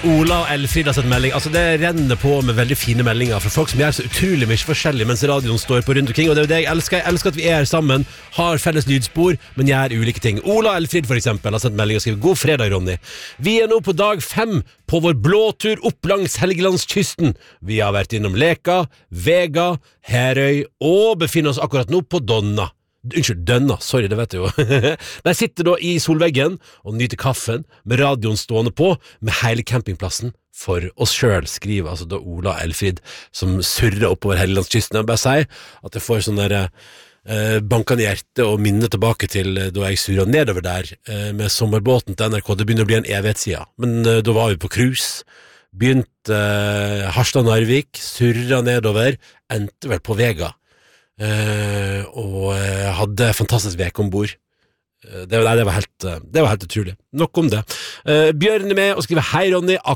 Ola og Elfrid har sett melding. Altså det renner på med veldig fine meldinger fra folk som gjør så utrolig mye forskjellig mens radioen står på rundt omkring. Og det er jo det jeg elsker. Jeg elsker at vi er sammen, har felles lydspor, men gjør ulike ting. Ola og Elfrid for eksempel har sett melding og skriver: God fredag, Ronny. Vi er nå på dag 5 på vår blåtur opp langs Helgelandskysten. Vi har vært innom Leka, Vega, Herøy og befinner oss akkurat nå på Donna. Unnskyld, Dønna, sorry, det vet jeg jo. Der sitter da i solveggen og nyter kaffen med radioen stående på, med hele campingplassen for oss selv, skriver altså da Ola Elfrid, som surrer oppover Helgelandskysten. Jeg bare sier at jeg får sånn der bankende hjerte og minne tilbake til da jeg surret nedover der med sommerbåten til NRK. Det begynner å bli en evighetssida, men da var vi på cruise, begynte Harstad-Narvik, surret nedover, endte vel på Vega. Og hadde fantastisk vek ombord. Det var helt utrolig. Nok om det. Bjørn er med og skriver: Hei Ronny,